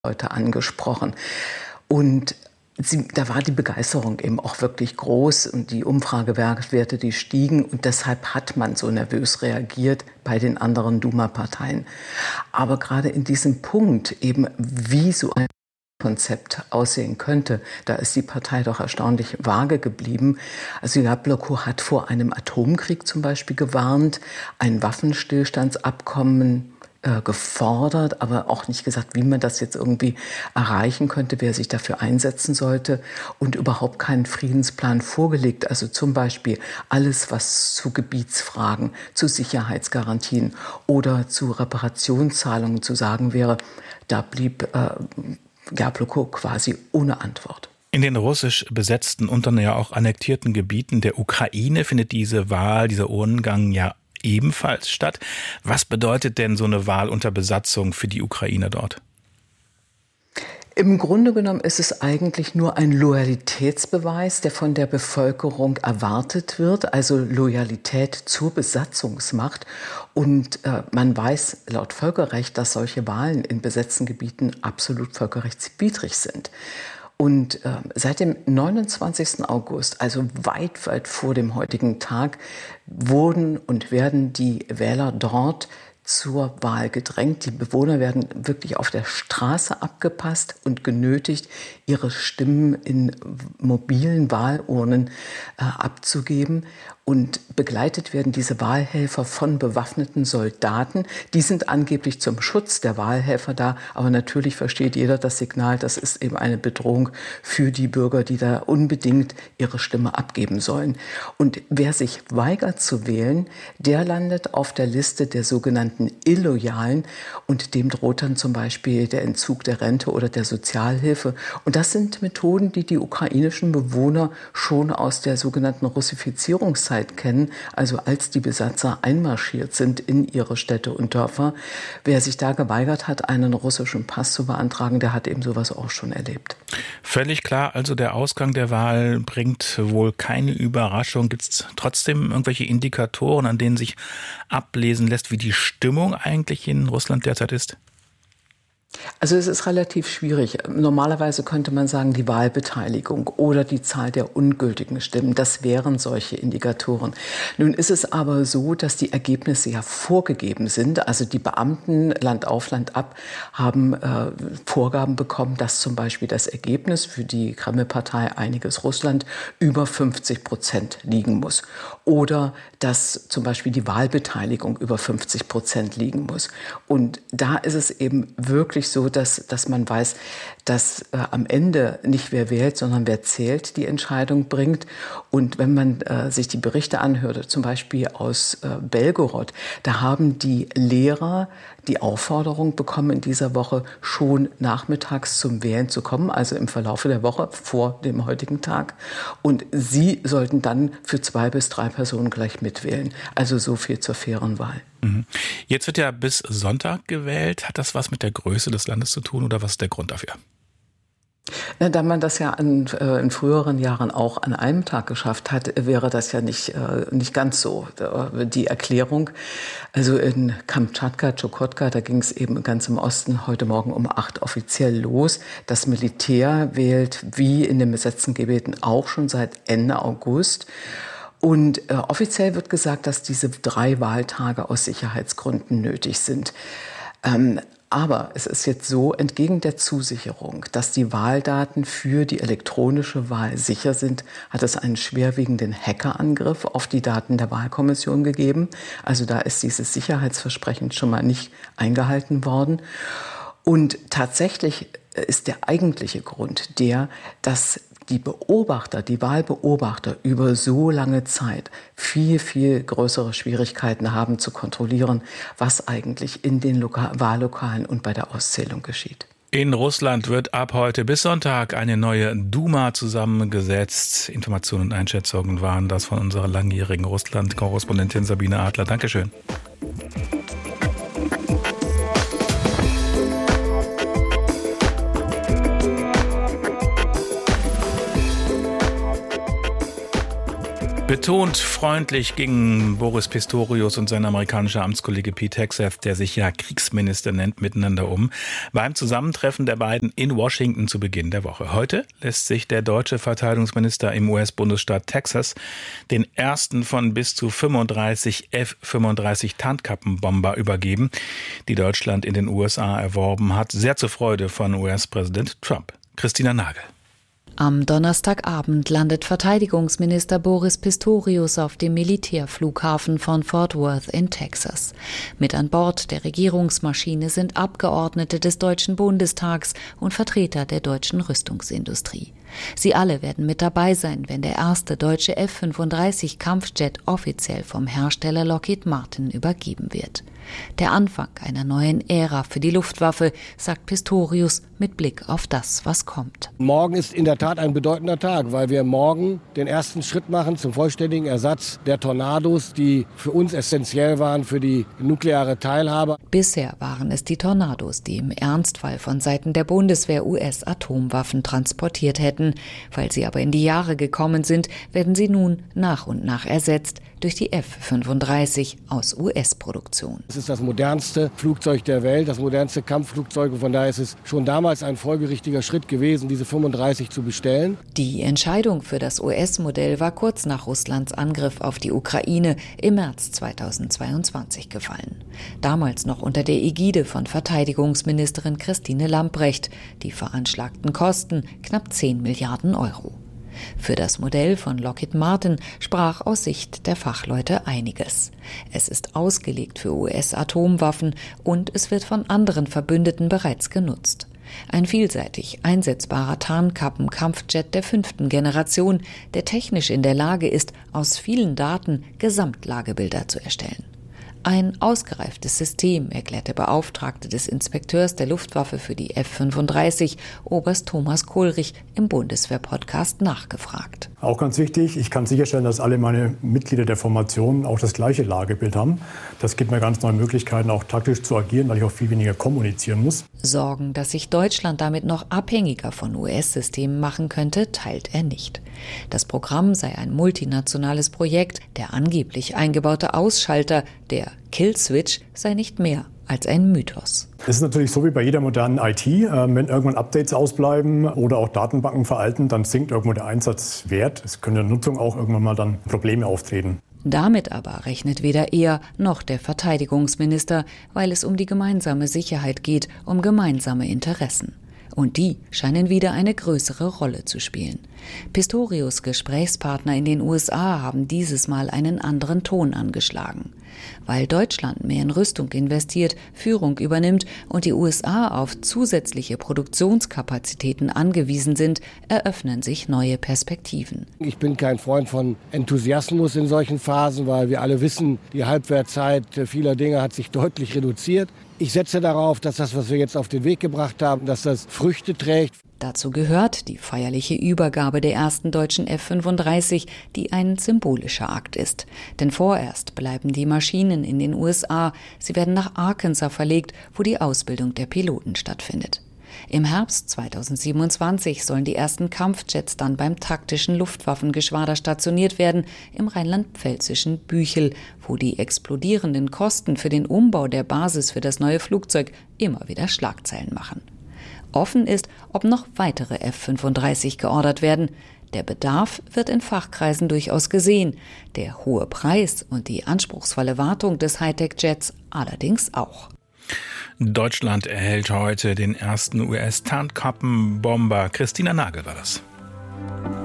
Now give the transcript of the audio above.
Leute angesprochen. Und da war die Begeisterung eben auch wirklich groß und die Umfragewerte, die stiegen. Und deshalb hat man so nervös reagiert bei den anderen Duma-Parteien. Aber gerade in diesem Punkt eben, wie so ein Konzept aussehen könnte, da ist die Partei doch erstaunlich vage geblieben. Also Jabloko hat vor einem Atomkrieg zum Beispiel gewarnt, ein Waffenstillstandsabkommen gefordert, aber auch nicht gesagt, wie man das jetzt irgendwie erreichen könnte, wer sich dafür einsetzen sollte und überhaupt keinen Friedensplan vorgelegt. Also zum Beispiel alles, was zu Gebietsfragen, zu Sicherheitsgarantien oder zu Reparationszahlungen zu sagen wäre, da blieb Jabloko quasi ohne Antwort. In den russisch besetzten und dann ja auch annektierten Gebieten der Ukraine findet diese Wahl, dieser Urnengang ja ebenfalls statt. Was bedeutet denn so eine Wahl unter Besatzung für die Ukrainer dort? Im Grunde genommen ist es eigentlich nur ein Loyalitätsbeweis, der von der Bevölkerung erwartet wird, also Loyalität zur Besatzungsmacht. Und man weiß laut Völkerrecht, dass solche Wahlen in besetzten Gebieten absolut völkerrechtswidrig sind. Und seit dem 29. August, also weit, weit vor dem heutigen Tag, wurden und werden die Wähler dort zur Wahl gedrängt. Die Bewohner werden wirklich auf der Straße abgepasst und genötigt, ihre Stimmen in mobilen Wahlurnen abzugeben. Und begleitet werden diese Wahlhelfer von bewaffneten Soldaten. Die sind angeblich zum Schutz der Wahlhelfer da. Aber natürlich versteht jeder das Signal, das ist eben eine Bedrohung für die Bürger, die da unbedingt ihre Stimme abgeben sollen. Und wer sich weigert zu wählen, der landet auf der Liste der sogenannten Illoyalen. Und dem droht dann zum Beispiel der Entzug der Rente oder der Sozialhilfe. Und das sind Methoden, die die ukrainischen Bewohner schon aus der sogenannten Russifizierungszeit kennen, also als die Besatzer einmarschiert sind in ihre Städte und Dörfer. Wer sich da geweigert hat, einen russischen Pass zu beantragen, der hat eben sowas auch schon erlebt. Völlig klar, also der Ausgang der Wahl bringt wohl keine Überraschung. Gibt es trotzdem irgendwelche Indikatoren, an denen sich ablesen lässt, wie die Stimmung eigentlich in Russland derzeit ist? Also es ist relativ schwierig. Normalerweise könnte man sagen, die Wahlbeteiligung oder die Zahl der ungültigen Stimmen, das wären solche Indikatoren. Nun ist es aber so, dass die Ergebnisse ja vorgegeben sind. Also die Beamten Land auf, Land ab haben Vorgaben bekommen, dass zum Beispiel das Ergebnis für die Kreml-Partei Einiges Russland über 50% liegen muss. Oder dass zum Beispiel die Wahlbeteiligung über 50% liegen muss. Und da ist es eben wirklich so, dass man weiß, dass am Ende nicht wer wählt, sondern wer zählt, die Entscheidung bringt. Und wenn man sich die Berichte anhörte, zum Beispiel aus Belgorod, da haben die Lehrer die Aufforderung bekommen, in dieser Woche schon nachmittags zum Wählen zu kommen, also im Verlauf der Woche vor dem heutigen Tag. Und sie sollten dann für 2 bis 3 Personen gleich mitwählen. Also so viel zur fairen Wahl. Jetzt wird ja bis Sonntag gewählt. Hat das was mit der Größe des Landes zu tun oder was ist der Grund dafür? Da man das ja in früheren Jahren auch an einem Tag geschafft hat, wäre das ja nicht ganz so die Erklärung. Also in Kamtschatka, Tschukotka, da ging es eben ganz im Osten heute Morgen um 8 offiziell los. Das Militär wählt wie in den besetzten Gebieten auch schon seit Ende August. Und offiziell wird gesagt, dass diese 3 Wahltage aus Sicherheitsgründen nötig sind. Aber es ist jetzt so, entgegen der Zusicherung, dass die Wahldaten für die elektronische Wahl sicher sind, hat es einen schwerwiegenden Hackerangriff auf die Daten der Wahlkommission gegeben. Also da ist dieses Sicherheitsversprechen schon mal nicht eingehalten worden. Und tatsächlich ist der eigentliche Grund der, dass die Wahlbeobachter über so lange Zeit viel, viel größere Schwierigkeiten haben zu kontrollieren, was eigentlich in den Wahllokalen und bei der Auszählung geschieht. In Russland wird ab heute bis Sonntag eine neue Duma zusammengesetzt. Informationen und Einschätzungen waren das von unserer langjährigen Russland-Korrespondentin Sabine Adler. Dankeschön. Betont freundlich gingen Boris Pistorius und sein amerikanischer Amtskollege Pete Hegseth, der sich ja Kriegsminister nennt, miteinander um, beim Zusammentreffen der beiden in Washington zu Beginn der Woche. Heute lässt sich der deutsche Verteidigungsminister im US-Bundesstaat Texas den ersten von bis zu 35 F-35 Tarnkappenbomber übergeben, die Deutschland in den USA erworben hat, sehr zur Freude von US-Präsident Trump. Christina Nagel. Am Donnerstagabend landet Verteidigungsminister Boris Pistorius auf dem Militärflughafen von Fort Worth in Texas. Mit an Bord der Regierungsmaschine sind Abgeordnete des Deutschen Bundestags und Vertreter der deutschen Rüstungsindustrie. Sie alle werden mit dabei sein, wenn der erste deutsche F-35 Kampfjet offiziell vom Hersteller Lockheed Martin übergeben wird. Der Anfang einer neuen Ära für die Luftwaffe, sagt Pistorius mit Blick auf das, was kommt. Morgen ist in der Tat ein bedeutender Tag, weil wir morgen den ersten Schritt machen zum vollständigen Ersatz der Tornados, die für uns essentiell waren für die nukleare Teilhabe. Bisher waren es die Tornados, die im Ernstfall von Seiten der Bundeswehr US-Atomwaffen transportiert hätten. Weil sie aber in die Jahre gekommen sind, werden sie nun nach und nach ersetzt durch die F-35 aus US-Produktion. Es ist das modernste Flugzeug der Welt, das modernste Kampfflugzeug. Und von daher ist es schon damals ein folgerichtiger Schritt gewesen, diese 35 zu bestellen. Die Entscheidung für das US-Modell war kurz nach Russlands Angriff auf die Ukraine im März 2022 gefallen. Damals noch unter der Ägide von Verteidigungsministerin Christine Lambrecht. Die veranschlagten Kosten knapp 10 Milliarden Euro. Für das Modell von Lockheed Martin sprach aus Sicht der Fachleute einiges. Es ist ausgelegt für US-Atomwaffen und es wird von anderen Verbündeten bereits genutzt. Ein vielseitig einsetzbarer Tarnkappen-Kampfjet der 5. Generation, der technisch in der Lage ist, aus vielen Daten Gesamtlagebilder zu erstellen. Ein ausgereiftes System, erklärt der Beauftragte des Inspekteurs der Luftwaffe für die F-35, Oberst Thomas Kohlrich, im Bundeswehr-Podcast nachgefragt. Auch ganz wichtig, ich kann sicherstellen, dass alle meine Mitglieder der Formation auch das gleiche Lagebild haben. Das gibt mir ganz neue Möglichkeiten, auch taktisch zu agieren, weil ich auch viel weniger kommunizieren muss. Sorgen, dass sich Deutschland damit noch abhängiger von US-Systemen machen könnte, teilt er nicht. Das Programm sei ein multinationales Projekt, der angeblich eingebaute Ausschalter, der Killswitch, sei nicht mehr als ein Mythos. Es ist natürlich so wie bei jeder modernen IT, wenn irgendwann Updates ausbleiben oder auch Datenbanken veralten, dann sinkt irgendwo der Einsatzwert. Es können in der Nutzung auch irgendwann mal dann Probleme auftreten. Damit aber rechnet weder er noch der Verteidigungsminister, weil es um die gemeinsame Sicherheit geht, um gemeinsame Interessen. Und die scheinen wieder eine größere Rolle zu spielen. Pistorius' Gesprächspartner in den USA haben dieses Mal einen anderen Ton angeschlagen. Weil Deutschland mehr in Rüstung investiert, Führung übernimmt und die USA auf zusätzliche Produktionskapazitäten angewiesen sind, eröffnen sich neue Perspektiven. Ich bin kein Freund von Enthusiasmus in solchen Phasen, weil wir alle wissen, die Halbwertzeit vieler Dinge hat sich deutlich reduziert. Ich setze darauf, dass das, was wir jetzt auf den Weg gebracht haben, dass das Früchte trägt. Dazu gehört die feierliche Übergabe der ersten deutschen F-35, die ein symbolischer Akt ist. Denn vorerst bleiben die Maschinen in den USA. Sie werden nach Arkansas verlegt, wo die Ausbildung der Piloten stattfindet. Im Herbst 2027 sollen die ersten Kampfjets dann beim taktischen Luftwaffengeschwader stationiert werden, im rheinland-pfälzischen Büchel, wo die explodierenden Kosten für den Umbau der Basis für das neue Flugzeug immer wieder Schlagzeilen machen. Offen ist, ob noch weitere F-35 geordert werden. Der Bedarf wird in Fachkreisen durchaus gesehen, der hohe Preis und die anspruchsvolle Wartung des Hightech-Jets allerdings auch. Deutschland erhält heute den ersten US-Tarnkappenbomber. Christina Nagel war das.